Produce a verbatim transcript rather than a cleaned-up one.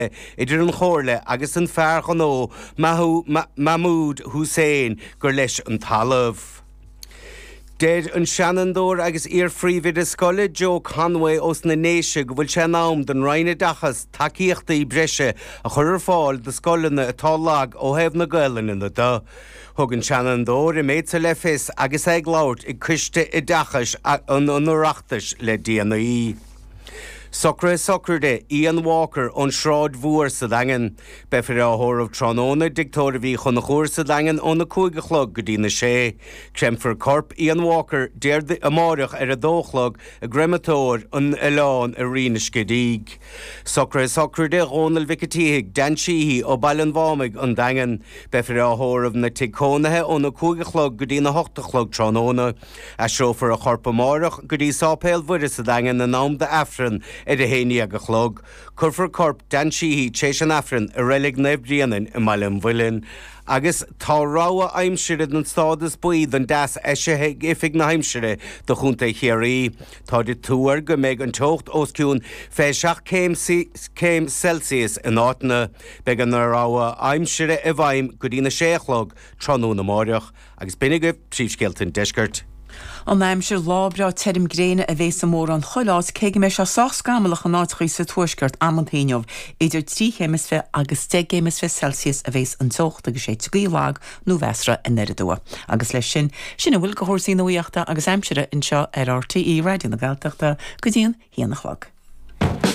idir an chóirle agus an fear gan ó Mahmoud Hussein gur leis an talamh. Dead an Shenandoah agus ar phríomhid a scoile Joe Conway os na néise go bhfuil sé nám den roinne dachas takeíochtaí breise a chur fáil de scoilena atá lag ó hebh na gaileanna na dá. Thug an Shenandoah i méid sa lefis agus ag labhairt i cuiste i dachas an anreachtas le D N I. Soccer soccer de Ian Walker on Shroud Vuor sa dangan befir a hor of Tronona dictor vi chun na chóir sa dangan on na cúige chlog go dtína sé. Cremfer Corp Ian Walker déir de amárach ar a dóchlog a grematóir an eláin a rínis gedíg. Soccer soccer de Ronald Vicatihig Dan Sheehy o Ballan Vomig an dangan befir a hor of na ticónathe on na cúige chlog go dtína hochta chlog Tronona. A srófar a chorp amárach go dtí sápéil vuir sa dangan na nám de Afran i de héine ag a chlog. Curfar Corp Dan Sheehy téis an Afran a rélig nebríanaan i Malin Bhuilin. Agus tá ráha aimsire an stádas buid an das eise ifig na heimsire do chunta chéirí. Tá de túar go méid an tocht osciún fé seach céim Celsius in áitna be an ráha aimsire i bhaim go dtína séchlog tronú na máireach agus binnig tríbscéaltain deisgurt. An naimsir lábra terim gréine a bhés mór an choilás céige me se sach scamalach an áitchaí sa tuaisgurt am an tainneomh idir trí chéimisfe agus te chéimisfe Celsius a bhés an tocht agus sé tugaílag nó bhesra in Neradua. Agus leis sin sinna bhfuil go hórsaí nóíochta agus aimsire in seo ar R T E radio na Gaeltachta go dtíon híanach lag.